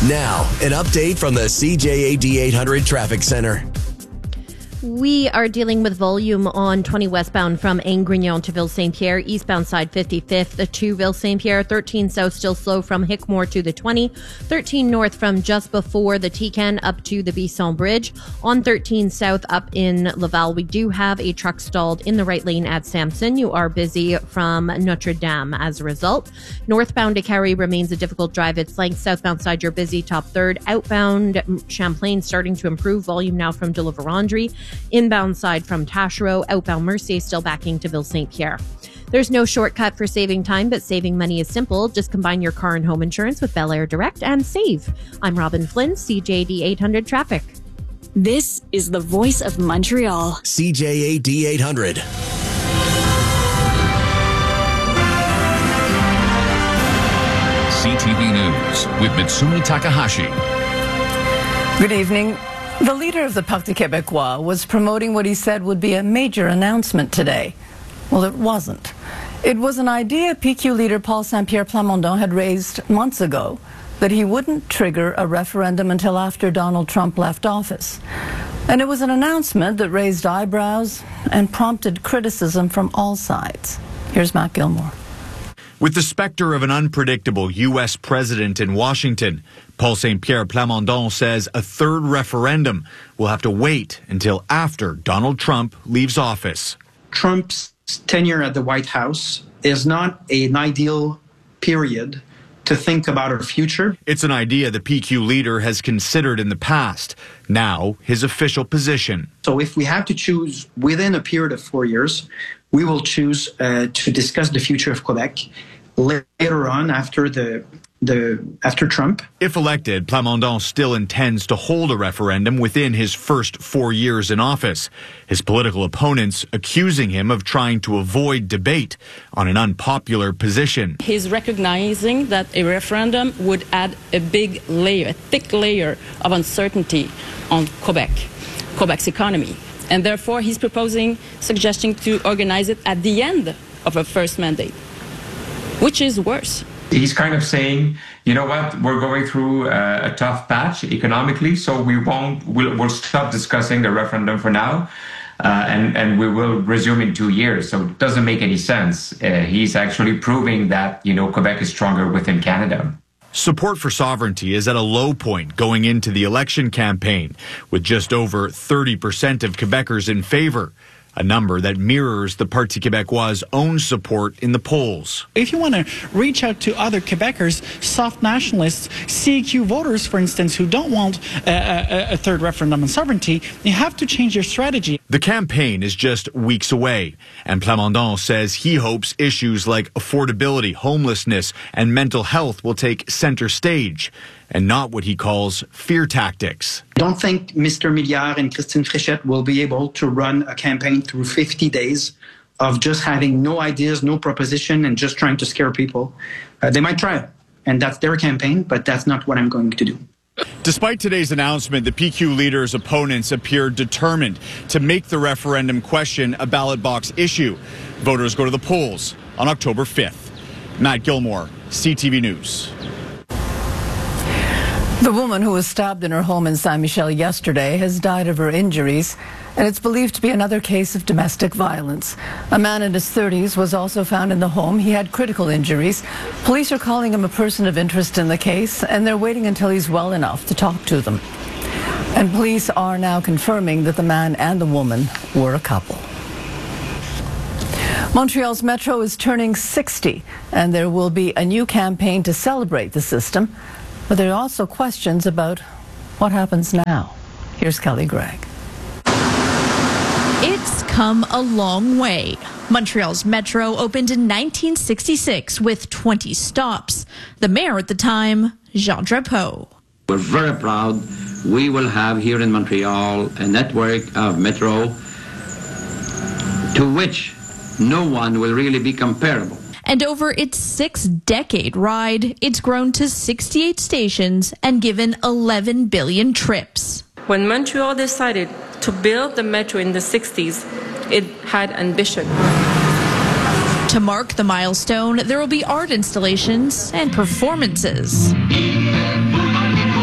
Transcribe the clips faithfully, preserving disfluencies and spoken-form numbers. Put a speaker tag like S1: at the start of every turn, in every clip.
S1: Now, an update from the C J A D eight hundred Traffic Center.
S2: We are dealing with volume on twenty westbound from Angrignon to Ville-Saint-Pierre, eastbound side fifty-fifth to Ville-Saint-Pierre, thirteen south still slow from Hickmore to the twenty, thirteen north from just before the Tican up to the Bisson Bridge. On thirteen south up in Laval, we do have a truck stalled in the right lane at Sampson. You are busy from Notre Dame as a result. Northbound to Carrie remains a difficult drive. It's flanked southbound side, you're busy top third. Outbound Champlain starting to improve. Volume now from de la Vérendrye. Inbound side from Taschereau, outbound Mercier still backing to Ville-Saint-Pierre. There's no shortcut for saving time, but saving money is simple. Just combine your car and home insurance with Bel Air Direct and save. I'm Robin Flynn, C J A D eight hundred Traffic.
S3: This is the voice of Montreal.
S1: C J A D eight hundred.
S4: C T V News with Mitsumi Takahashi.
S5: Good evening. The leader of the Parti Québécois was promoting what he said would be a major announcement today. Well, it wasn't. It was an idea P Q leader Paul Saint-Pierre Plamondon had raised months ago, that he wouldn't trigger a referendum until after Donald Trump left office. And it was an announcement that raised eyebrows and prompted criticism from all sides. Here's Matt Gilmore.
S6: With the specter of an unpredictable U S president in Washington, Paul Saint-Pierre Plamondon says a third referendum will have to wait until after Donald Trump leaves office.
S7: Trump's tenure at the White House is not an ideal period to think about our future.
S6: It's an idea the P Q leader has considered in the past. Now, his official position.
S7: So if we have to choose within a period of four years, we will choose uh, to discuss the future of Quebec later on after the the after Trump.
S6: If elected, Plamondon still intends to hold a referendum within his first four years in office. His political opponents accusing him of trying to avoid debate on an unpopular position.
S8: He's recognizing that a referendum would add a big layer, a thick layer of uncertainty on Quebec, Quebec's economy. And therefore, he's proposing, suggesting to organize it at the end of a first mandate, which is worse.
S9: He's kind of saying, you know what, we're going through a, a tough patch economically, so we won't, we'll, we'll stop discussing the referendum for now, uh, and, and we will resume in two years. So it doesn't make any sense. Uh, he's actually proving that, you know, Quebec is stronger within Canada.
S6: Support for sovereignty is at a low point going into the election campaign, with just over thirty percent of Quebecers in favor, a number that mirrors the Parti Québécois' own support in the polls.
S10: If you want to reach out to other Quebecers, soft nationalists, C A Q voters, for instance, who don't want a, a, a third referendum on sovereignty, you have to change your strategy.
S6: The campaign is just weeks away, and Plamondon says he hopes issues like affordability, homelessness, and mental health will take center stage, and not what he calls fear tactics.
S7: I don't think Mister Milliard and Christine Fréchette will be able to run a campaign through fifty days of just having no ideas, no proposition, and just trying to scare people. Uh, they might try it, and that's their campaign, but that's not what I'm going to do.
S6: Despite today's announcement, the P Q leader's opponents appear determined to make the referendum question a ballot box issue. Voters go to the polls on October fifth. Matt Gilmore, C T V News.
S5: The woman who was stabbed in her home in Saint-Michel yesterday has died of her injuries, and it's believed to be another case of domestic violence. A man in his thirties was also found in the home. He had critical injuries. Police are calling him a person of interest in the case, and they're waiting until he's well enough to talk to them. And police are now confirming that the man and the woman were a couple. Montreal's Metro is turning sixty, and there will be a new campaign to celebrate the system. But there are also questions about what happens now. Here's Kelly Gregg.
S11: It's come a long way. Montreal's Metro opened in nineteen sixty-six with twenty stops. The mayor at the time, Jean Drapeau.
S12: We're very proud we will have here in Montreal a network of Metro to which no one will really be comparable.
S11: And over its six-decade ride, it's grown to sixty-eight stations and given eleven billion trips.
S13: When Montreal decided to build the metro in the sixties, it had ambition.
S11: To mark the milestone, there will be art installations and performances.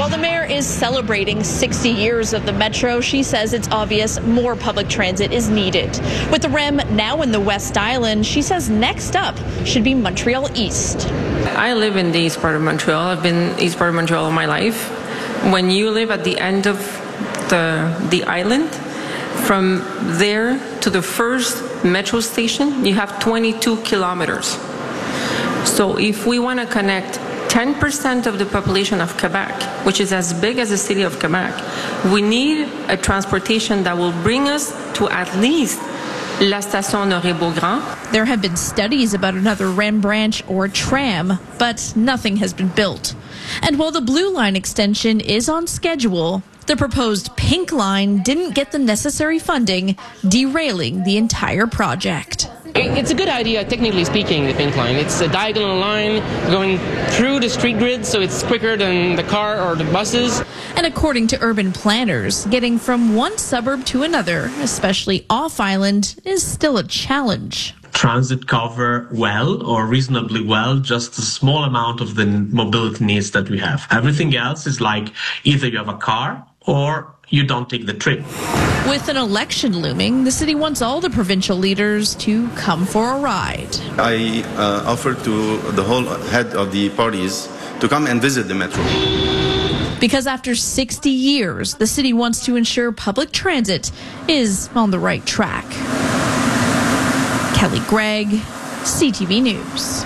S11: While the mayor is celebrating sixty years of the metro, she says it's obvious more public transit is needed. With the R E M now in the West Island, she says next up should be Montreal East.
S13: I live in the east part of Montreal. I've been east part of Montreal all my life. When you live at the end of the the island, from there to the first metro station, you have twenty-two kilometers. So if we want to connect ten percent of the population of Quebec, which is as big as the city of Quebec, we need a transportation that will bring us to at least La Station Honoré-Beaugrand.
S11: There have been studies about another R E M branch or tram, but nothing has been built. And while the Blue Line extension is on schedule, the proposed Pink Line didn't get the necessary funding, derailing the entire project.
S14: It's a good idea, technically speaking, the Pink Line. It's a diagonal line going through the street grid, so it's quicker than the car or the buses.
S11: And according to urban planners, getting from one suburb to another, especially off-island, is still a challenge.
S15: Transit cover well or reasonably well just a small amount of the mobility needs that we have. Everything else is like either you have a car or you don't take the trip.
S11: With an election looming, the city wants all the provincial leaders to come for a ride.
S16: I uh, offered to the whole head of the parties to come and visit the metro.
S11: Because after sixty years, the city wants to ensure public transit is on the right track. Kelly Gregg, C T V News.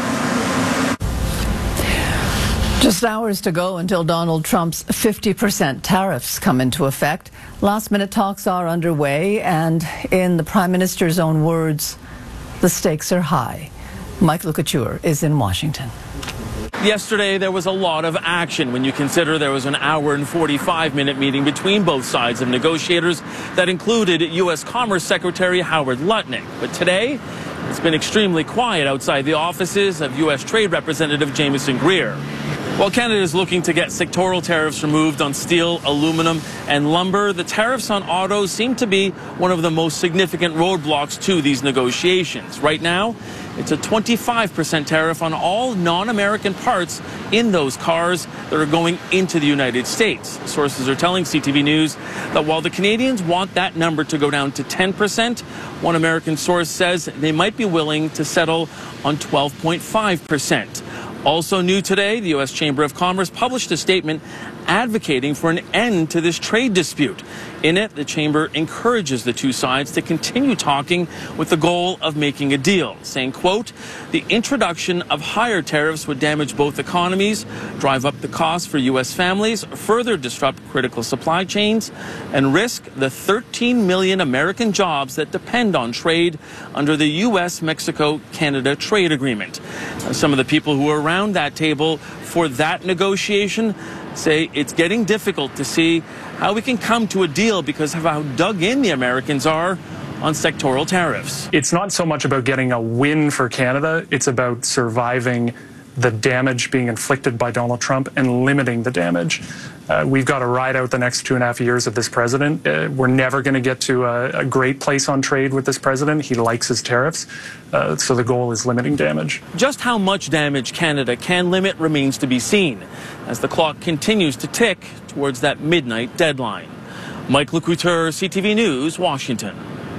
S5: Just hours to go until Donald Trump's fifty percent tariffs come into effect. Last-minute talks are underway, and in the Prime Minister's own words, the stakes are high. Mike Lecouture is in Washington.
S17: Yesterday, there was a lot of action when you consider there was an hour and forty-five minute meeting between both sides of negotiators that included U S Commerce Secretary Howard Lutnick. But today, it's been extremely quiet outside the offices of U S Trade Representative Jamieson Greer. While Canada is looking to get sectoral tariffs removed on steel, aluminum, and lumber, the tariffs on autos seem to be one of the most significant roadblocks to these negotiations. Right now, it's a twenty-five percent tariff on all non-American parts in those cars that are going into the United States. Sources are telling C T V News that while the Canadians want that number to go down to ten percent, one American source says they might be willing to settle on twelve point five percent. Also new today, the U S Chamber of Commerce published a statement advocating for an end to this trade dispute. In it, the chamber encourages the two sides to continue talking with the goal of making a deal, saying, quote, the introduction of higher tariffs would damage both economies, drive up the costs for U S families, further disrupt critical supply chains, and risk the thirteen million American jobs that depend on trade under the U S Mexico Canada trade agreement. Now, some of the people who were around that table for that negotiation say it's getting difficult to see how we can come to a deal because of how dug in the Americans are on sectoral tariffs.
S18: It's not so much about getting a win for Canada, it's about surviving the damage being inflicted by Donald Trump and limiting the damage. Uh, we've got to ride out the next two and a half years of this president. Uh, we're never going to get to a, a great place on trade with this president. He likes his tariffs, uh, so the goal is limiting damage.
S17: Just how much damage Canada can limit remains to be seen as the clock continues to tick towards that midnight deadline. Mike Lecouture, C T V News, Washington.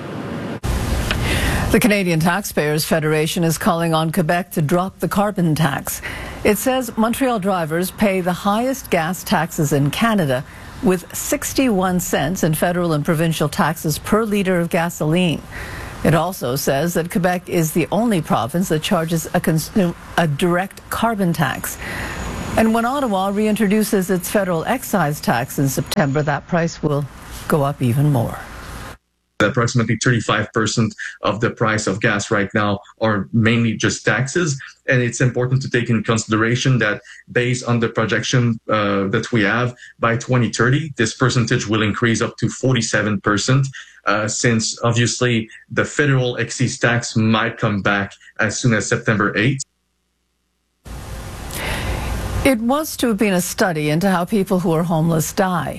S5: The Canadian Taxpayers Federation is calling on Quebec to drop the carbon tax. It says Montreal drivers pay the highest gas taxes in Canada, with sixty-one cents in federal and provincial taxes per litre of gasoline. It also says that Quebec is the only province that charges a, consum- a direct carbon tax. And when Ottawa reintroduces its federal excise tax in September, that price will go up even more.
S19: Approximately thirty-five percent of the price of gas right now are mainly just taxes. And it's important to take into consideration that based on the projection uh, that we have, by twenty thirty, this percentage will increase up to forty-seven percent, uh, since obviously the federal excise tax might come back as soon as September eighth.
S5: It was to have been a study into how people who are homeless die.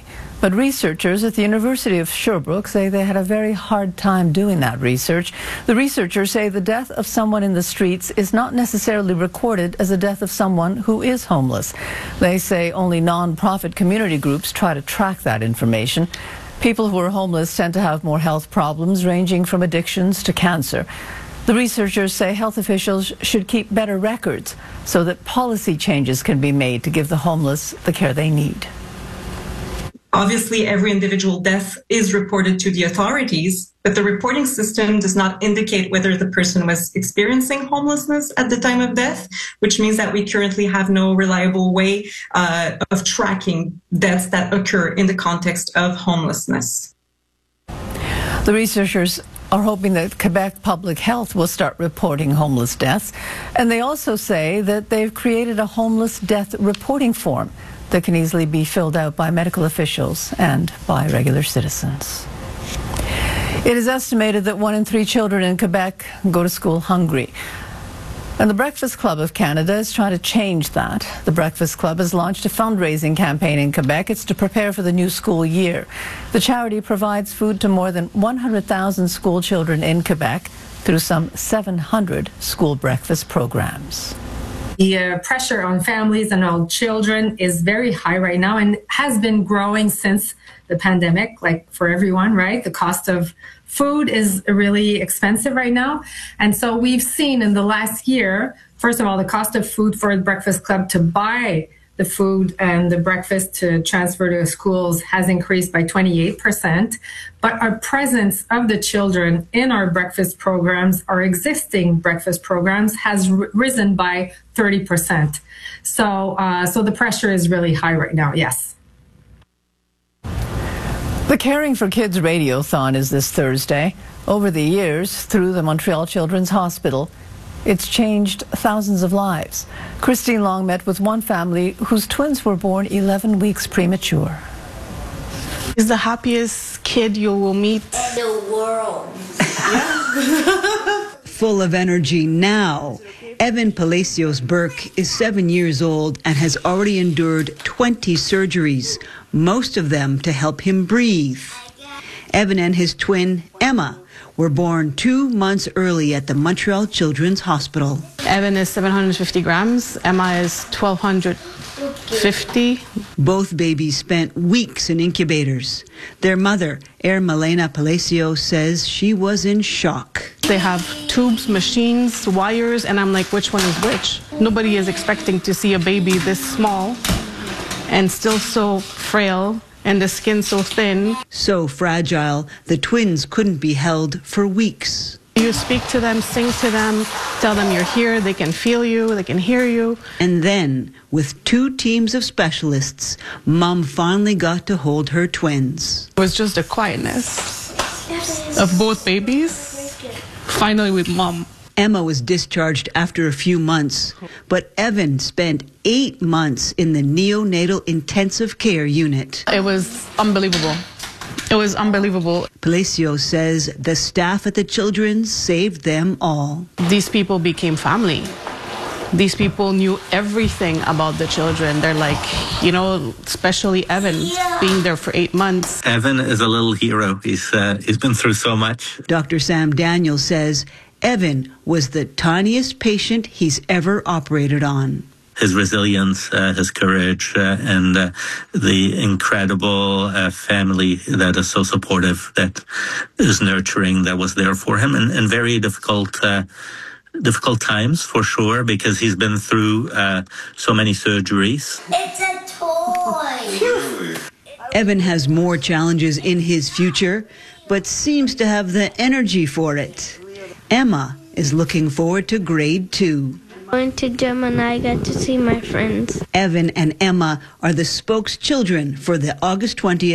S5: But researchers at the University of Sherbrooke say they had a very hard time doing that research. The researchers say the death of someone in the streets is not necessarily recorded as a death of someone who is homeless. They say only non-profit community groups try to track that information. People who are homeless tend to have more health problems, ranging from addictions to cancer. The researchers say health officials should keep better records so that policy changes can be made to give the homeless the care they need.
S20: Obviously, every individual death is reported to the authorities, but the reporting system does not indicate whether the person was experiencing homelessness at the time of death, which means that we currently have no reliable way uh, of tracking deaths that occur in the context of homelessness.
S5: The researchers are hoping that Quebec Public Health will start reporting homeless deaths, and they also say that they've created a homeless death reporting form that can easily be filled out by medical officials and by regular citizens. It is estimated that one in three children in Quebec go to school hungry. And the Breakfast Club of Canada is trying to change that. The Breakfast Club has launched a fundraising campaign in Quebec. It's to prepare for the new school year. The charity provides food to more than one hundred thousand school children in Quebec through some seven hundred school breakfast programs.
S21: The uh, pressure on families and on children is very high right now and has been growing since the pandemic, like for everyone, right? The cost of food is really expensive right now. And so we've seen in the last year, first of all, the cost of food for the Breakfast Club to buy the food and the breakfast to transfer to schools has increased by twenty-eight percent. But our presence of the children in our breakfast programs, our existing breakfast programs, has r- risen by thirty percent. So, uh, so the pressure is really high right now, yes.
S5: The Caring for Kids Radiothon is this Thursday. Over the years, through the Montreal Children's Hospital, it's changed thousands of lives. Christine Long met with one family whose twins were born eleven weeks premature.
S22: He's the happiest kid you will meet
S23: in the world.
S24: Full of energy now, Evan Palacios Burke is seven years old and has already endured twenty surgeries, most of them to help him breathe. Evan and his twin, Emma, were born two months early at the Montreal Children's Hospital.
S22: Evan is seven hundred fifty grams, Emma is twelve fifty.
S24: Both babies spent weeks in incubators. Their mother, Ermelena Palacios, says she was in shock.
S22: They have tubes, machines, wires, and I'm like, which one is which? Nobody is expecting to see a baby this small and still so frail, and the skin so thin.
S24: So fragile, the twins couldn't be held for weeks.
S22: You speak to them, sing to them, tell them you're here, they can feel you, they can hear you.
S24: And then, with two teams of specialists, Mom finally got to hold her twins.
S22: It was just a quietness of both babies, finally with Mom.
S24: Emma was discharged after a few months, but Evan spent eight months in the neonatal intensive care unit.
S22: It was unbelievable. It was unbelievable.
S24: Palacios says the staff at the Children's saved them all.
S22: These people became family. These people knew everything about the children. They're like, you know, especially Evan, yeah. being there for eight months.
S25: Evan is a little hero. He's, uh, he's been through so much.
S24: Doctor Sam Daniel says Evan was the tiniest patient he's ever operated on.
S25: His resilience, uh, his courage, uh, and uh, the incredible uh, family that is so supportive, that is nurturing, that was there for him, and, and very difficult uh, difficult times for sure, because he's been through uh, so many surgeries.
S23: It's a toy!
S24: Evan has more challenges in his future, but seems to have the energy for it. Emma is looking forward to grade two.
S23: I went to gym and I got to see my friends.
S24: Evan and Emma are the spokes children for the August twentieth